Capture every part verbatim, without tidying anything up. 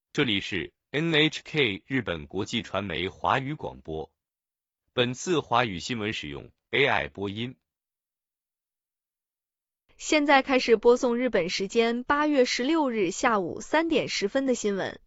这里是 N H K 日本国际传媒华语广播。本次华语新闻使用 A I 播音。 现在开始播送日本时间八月十六日下午三点十分的新闻。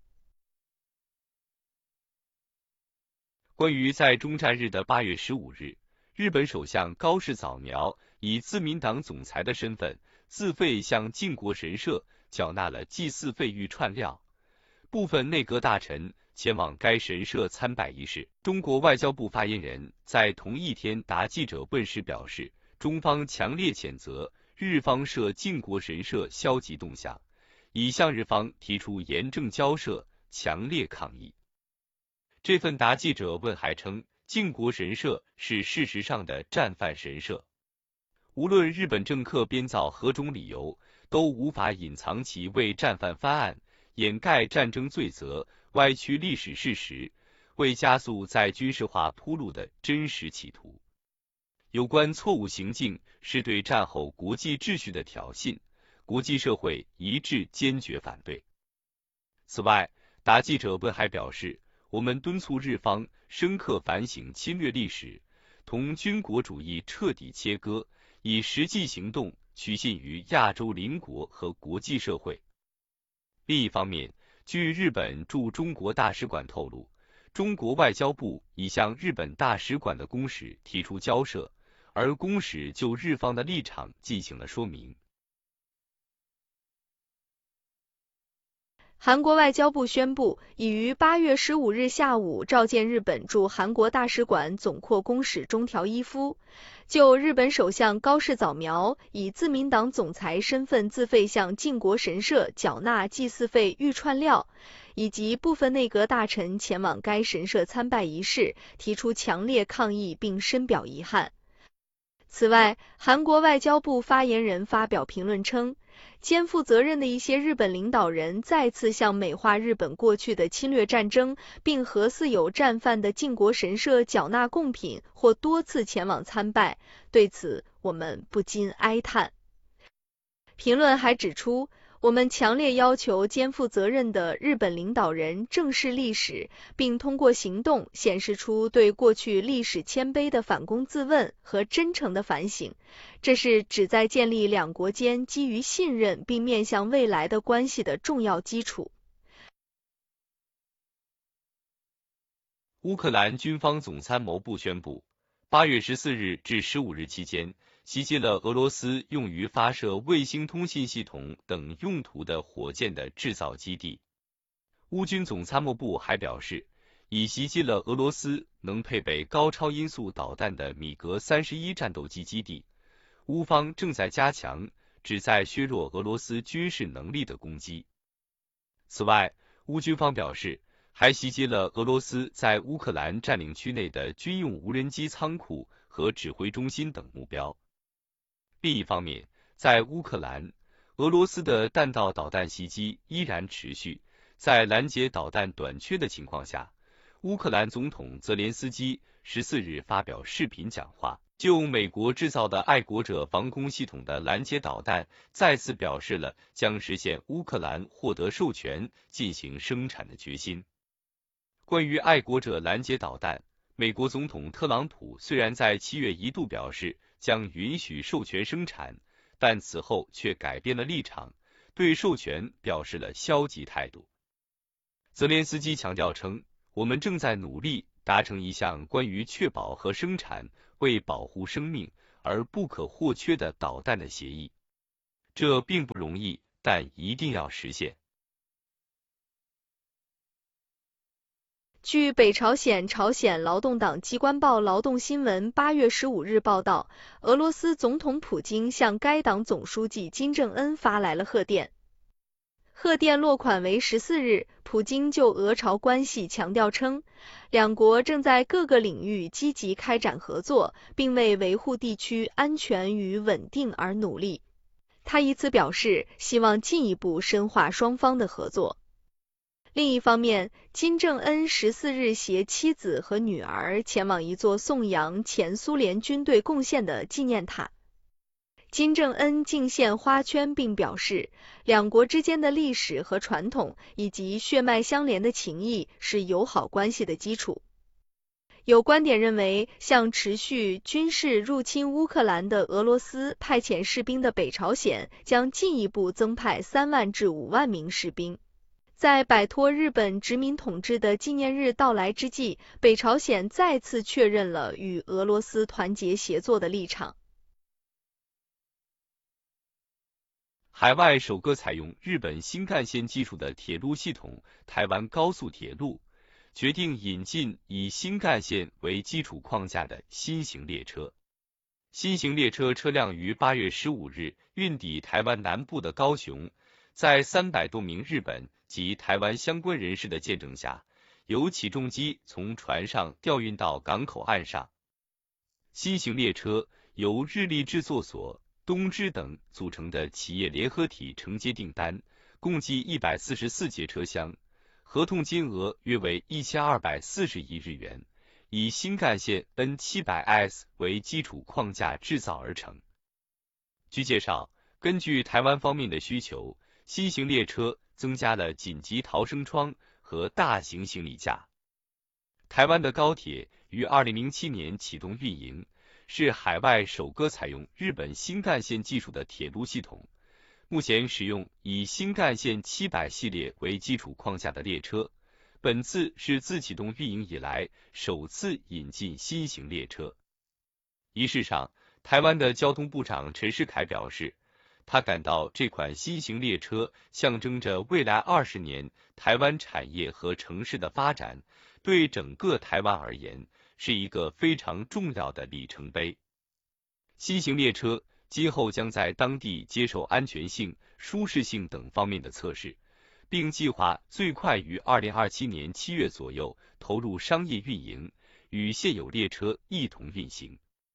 关于在中战日的八月十五日，日本首相高市早苗以自民党总裁的身份自费向靖国神社缴纳了祭祀费预串料。部分内阁大臣前往该神社参拜仪式。中国外交部发言人在同一天答记者问时表示，中方强烈谴责日方涉靖国神社消极动向，已向日方提出严正交涉，强烈抗议。这份答记者问还称，靖国神社是事实上的战犯神社，无论日本政客编造何种理由，都无法隐藏其为战犯翻案、掩盖战争罪责、歪曲历史事实、为加速在军事化铺路的真实企图。有关错误行径是对战后国际秩序的挑衅，国际社会一致坚决反对。此外，答记者问还表示，我们敦促日方深刻反省侵略历史，同军国主义彻底切割，以实际行动取信于亚洲邻国和国际社会。另一方面，据日本驻中国大使馆透露，中国外交部已向日本大使馆的公使提出交涉，而公使就日方的立场进行了说明。 韩国外交部宣布，已于八月十五日下午召见日本驻韩国大使馆总括公使中条一夫，就日本首相高市早苗以自民党总裁身份自费向靖国神社缴纳祭祀费预串料，以及部分内阁大臣前往该神社参拜仪式，提出强烈抗议并深表遗憾。此外，韩国外交部发言人发表评论称，肩负责任的一些日本领导人再次向美化日本过去的侵略战争，并核似有战犯的靖国神社缴纳贡品或多次前往参拜，对此我们不禁哀叹。评论还指出，我们强烈要求肩负责任的日本领导人正视历史，并通过行动显示出对过去历史谦卑的反躬自问和真诚的反省，这是旨在建立两国间基于信任并面向未来的关系的重要基础。 乌克兰军方总参谋部宣布，八月十四日至十五日期间，袭击了俄罗斯用于发射卫星通信系统等用途的火箭的制造基地。乌军总参谋部还表示，已袭击了俄罗斯能配备高超音速导弹的米格三十一战斗机基地。乌方正在加强旨在削弱俄罗斯军事能力的攻击。此外，乌军方表示，还袭击了俄罗斯在乌克兰占领区内的军用无人机仓库和指挥中心等目标。另一方面，在乌克兰，俄罗斯的弹道导弹袭击依然持续。在拦截导弹短缺的情况下，乌克兰总统泽连斯基十四日发表视频讲话，就美国制造的爱国者防空系统的拦截导弹再次表示了将实现乌克兰获得授权进行生产的决心。关于爱国者拦截导弹，美国总统特朗普虽然在七月一度表示将允许授权生产，但此后却改变了立场，对授权表示了消极态度。泽连斯基强调称，我们正在努力达成一项关于确保和生产为保护生命而不可或缺的导弹的协议。这并不容易，但一定要实现。 据北朝鲜朝鲜劳动党机关报劳动新闻八月十五日报道，俄罗斯总统普京向该党总书记金正恩发来了贺电。贺电落款为十四日，普京就俄朝关系强调称，两国正在各个领域积极开展合作，并为维护地区安全与稳定而努力。他以此表示，希望进一步深化双方的合作。另一方面，金正恩十四日携妻子和女儿前往一座颂扬前苏联军队贡献的纪念塔。 金正恩敬献花圈，并表示，两国之间的历史和传统以及血脉相连的情谊是友好关系的基础。有观点认为，向持续军事入侵乌克兰的俄罗斯派遣士兵的北朝鲜将进一步增派三万至五万名士兵。在摆脱日本殖民统治的纪念日到来之际，北朝鲜再次确认了与俄罗斯团结协作的立场。 海外首个采用日本新干线技术的铁路系统台湾高速铁路决定引进以新干线为基础框架的新型列车。新型列车车辆于八月十五日运抵台湾南部的高雄，在三百多名日本及台湾相关人士的见证下，由起重机从船上调运到港口岸上。新型列车由日立制作所、东芝等组成的企业联合体承接订单，共计一百四十四节车厢，合同金额约为一千二百四十亿日元，以新干线 N 七百 S 为基础框架制造而成。据介绍，根据台湾方面的需求，新型列车增加了紧急逃生窗和大型行李架。台湾的高铁于二零零七年启动运营，是海外首个采用日本新干线技术的铁路系统。目前使用以新干线七百系列为基础框架的列车，本次是自启动运营以来首次引进新型列车。仪式上，台湾的交通部长陈世凯表示，他感到这款新型列车象征着未来二十年台湾产业和城市的发展，对整个台湾而言是一个非常重要的里程碑。新型列车今后将在当地接受安全性、舒适性等方面的测试，并计划最快于二零二七年七月左右投入商业运营，与现有列车一同运行。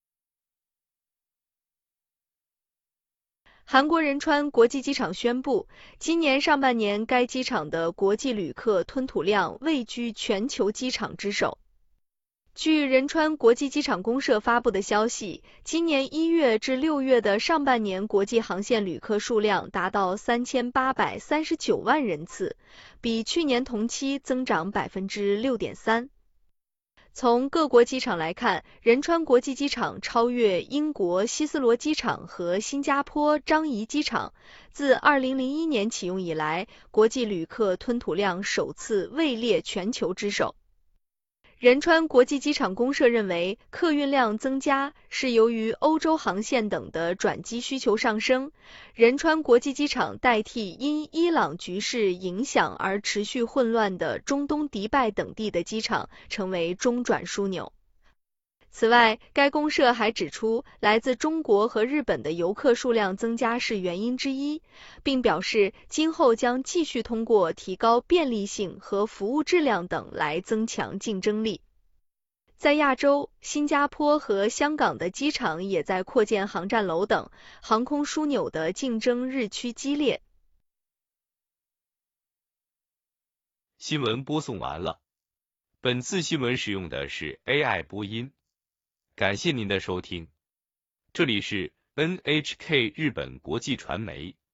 韩国仁川国际机场宣布，今年上半年该机场的国际旅客吞吐量位居全球机场之首。据仁川国际机场公社发布的消息，今年一月至六月的上半年国际航线旅客数量达到三千八百三十九万人次，比去年同期增长 百分之六点三。从各国机场来看，仁川国际机场超越英国希斯罗机场和新加坡樟宜机场，自二零零一年启用以来，国际旅客吞吐量首次位列全球之首。仁川国际机场公社认为，客运量增加是由于欧洲航线等的转机需求上升，仁川国际机场代替因伊朗局势影响而持续混乱的中东迪拜等地的机场，成为中转枢纽。此外，该公社还指出，来自中国和日本的游客数量增加是原因之一，并表示今后将继续通过提高便利性和服务质量等来增强竞争力。在亚洲，新加坡和香港的机场也在扩建航站楼等，航空枢纽的竞争日趋激烈。 新闻播送完了，本次新闻使用的是 A I 播音。感谢您的收听，这里是 N H K 日本国际传媒。